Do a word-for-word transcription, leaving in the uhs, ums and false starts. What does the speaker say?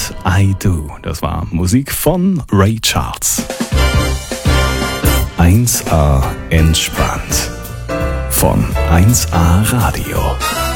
What I Do. Das war Musik von Ray Charles. eins A entspannt von eins A Radio.